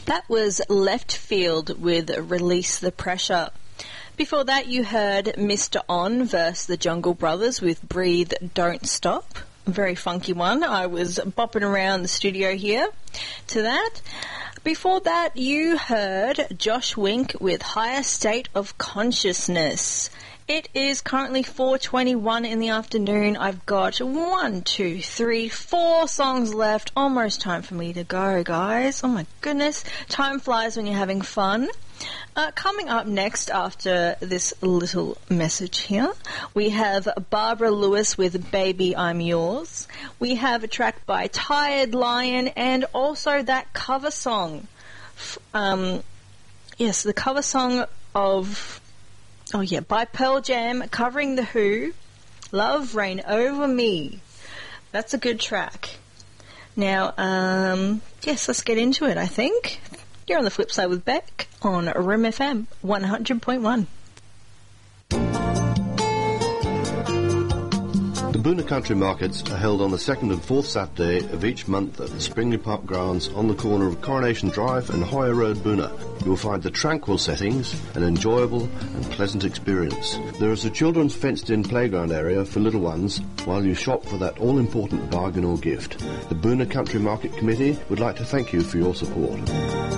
That was Left Field with Release the Pressure. Before that, you heard Mr. On versus the Jungle Brothers with Breathe, Don't Stop. A very funky one. I was bopping around the studio here to that. Before that, you heard Josh Wink with Higher State of Consciousness. It is currently 4:21 in the afternoon. I've got 4 songs left. Almost time for me to go, guys. Oh my goodness. Time flies when you're having fun. Coming up next after this little message here, we have Barbara Lewis with Baby I'm Yours. We have a track by Tired Lion and also that cover song. Yes, the cover song of... by Pearl Jam covering The Who, Love Reign Over Me. That's a good track. Now, yes, let's get into it, I think. You're on The Flip Side with Beck on RIM FM 100.1. The Boonah Country Markets are held on the second and fourth Saturday of each month at the Springley Park grounds on the corner of Coronation Drive and Hoyer Road, Boonah. You will find the tranquil settings, an enjoyable and pleasant experience. There is a children's fenced-in playground area for little ones while you shop for that all-important bargain or gift. The Boonah Country Market Committee would like to thank you for your support.